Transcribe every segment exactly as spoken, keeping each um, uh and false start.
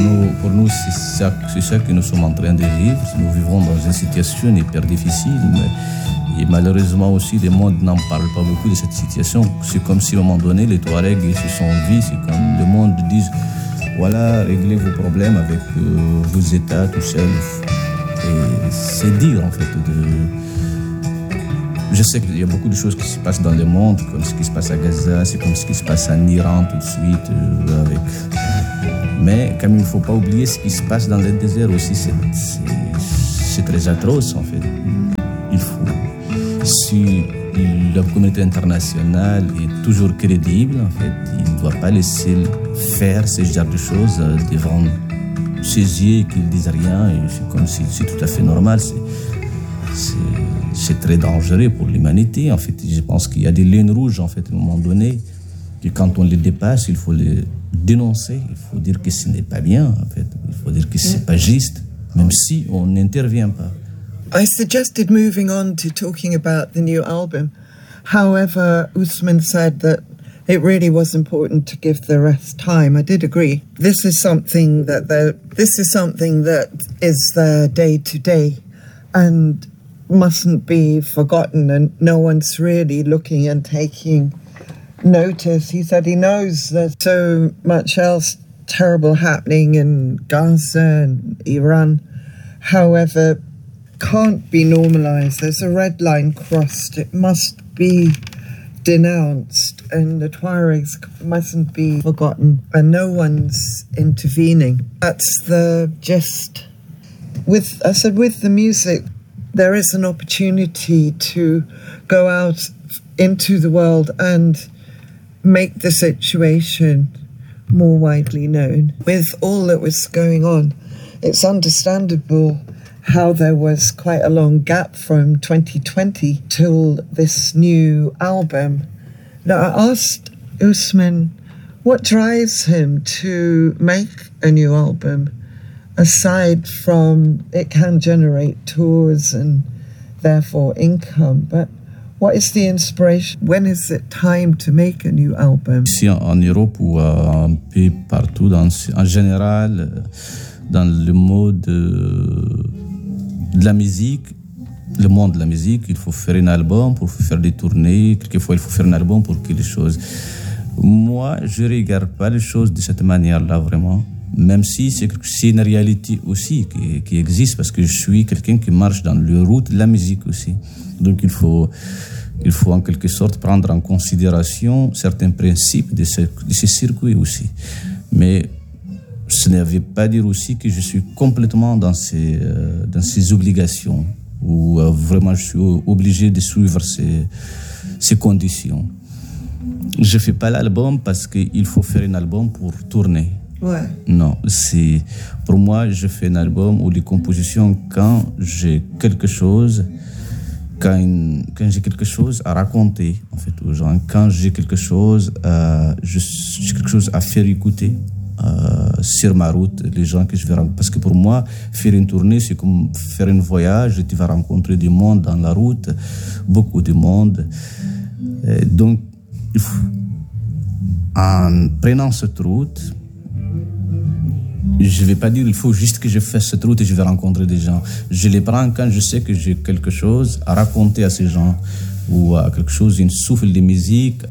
nous, pour nous c'est ça, c'est ça que nous sommes en train de vivre. Nous vivons dans une situation hyper difficile, mais, et malheureusement aussi le monde n'en parle pas beaucoup de cette situation. C'est comme si à un moment donné les Touaregs ils se sont vus, c'est comme le monde dit voilà, réglez vos problèmes avec euh, vos États tout seuls. Et c'est dire en fait de... Je sais qu'il y a beaucoup de choses qui se passent dans le monde, comme ce qui se passe à Gaza, c'est comme ce qui se passe en Iran tout de suite. Euh, avec... Mais comme il ne faut pas oublier ce qui se passe dans le désert aussi, c'est, c'est, c'est très atroce en fait. Il faut... Si la communauté internationale est toujours crédible, en fait, il ne doit pas laisser faire ce genre de choses devant ses yeux qu'ils disent rien. Et c'est comme si c'est tout à fait normal. C'est, c'est, c'est très dangereux pour l'humanité. En fait, je pense qu'il y a des lignes rouges, en fait, à un moment donné, que quand on les dépasse, il faut les dénoncer. Il faut dire que ce n'est pas bien, en fait. Il faut dire que ce n'est pas juste, même si on n'intervient pas. I suggested moving on to talking about the new album. However, Ousmane said that it really was important to give the rest time. I did agree. This is something that this is something that is their day to day, and mustn't be forgotten. And no one's really looking and taking notice. He said he knows there's so much else terrible happening in Gaza and Iran. However, can't be normalised. There's a red line crossed. It must be denounced, and the Tuaregs mustn't be forgotten, and no one's intervening. That's the gist. With I said with the music, there is an opportunity to go out into the world and make the situation more widely known. With all that was going on, it's understandable how there was quite a long gap from twenty twenty till this new album. Now, I asked Ousmane what drives him to make a new album, aside from it can generate tours and therefore income, but what is the inspiration? When is it time to make a new album? Ici en Europe ou un peu partout, dans, en général, dans le mode de, de la musique, le monde de la musique, il faut faire un album pour faire des tournées. Quelquefois, il faut faire un album pour quelque chose. Moi, je ne regarde pas les choses de cette manière-là, vraiment. Même si c'est, c'est une réalité aussi qui, qui existe, parce que je suis quelqu'un qui marche dans le route de la musique aussi. Donc, il faut, il faut en quelque sorte prendre en considération certains principes de, ce, de ces circuits aussi. Mais ce ne veut pas dire aussi que je suis complètement dans ces, euh, dans ces obligations, où euh, vraiment je suis obligé de suivre ces, ces conditions. Je ne fais pas l'album parce qu'il faut faire un album pour tourner. Ouais. Non, c'est, pour moi, je fais un album où les compositions, quand j'ai quelque chose, quand, une, quand j'ai quelque chose à raconter, en fait, aux gens, quand j'ai quelque chose, euh, j'ai quelque chose à faire écouter, Euh, sur ma route, les gens que je vais rencontrer. Parce que pour moi, faire une tournée, c'est comme faire un voyage. Tu vas rencontrer du monde dans la route, beaucoup de monde. Et donc, en prenant cette route, je ne vais pas dire il faut juste que je fasse cette route et je vais rencontrer des gens. Je les prends quand je sais que j'ai quelque chose à raconter à ces gens, ou à quelque chose, une souffle de musique.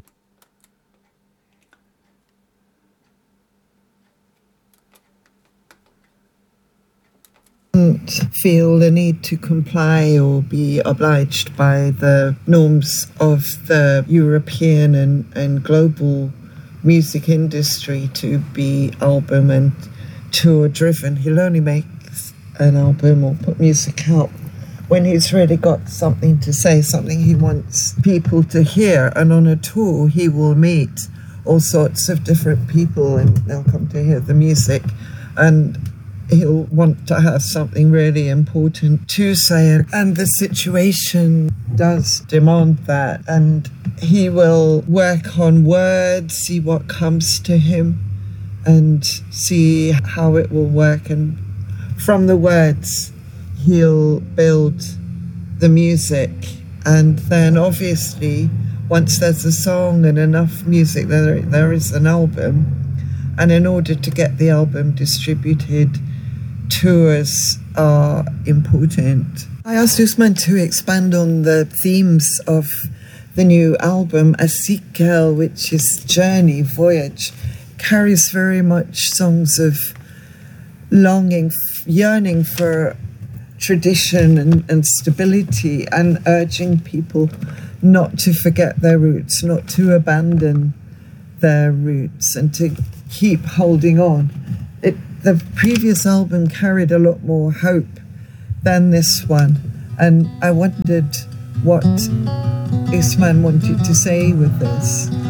Feel the need to comply or be obliged by the norms of the European and, and global music industry to be album and tour driven. He'll only make an album or put music out when he's really got something to say, something he wants people to hear. And on a tour, he will meet all sorts of different people and they'll come to hear the music. And he'll want to have something really important to say, and the situation does demand that, and he will work on words, see what comes to him and see how it will work, and from the words he'll build the music. And then obviously once there's a song and enough music, there there is an album. And in order to get the album distributed, tours are important. I asked Ousmane to expand on the themes of the new album. Asikel, which is journey, voyage, carries very much songs of longing, yearning for tradition and, and stability, and urging people not to forget their roots, not to abandon their roots, and to keep holding on. It, the previous album carried a lot more hope than this one, and I wondered what Ousmane wanted to say with this.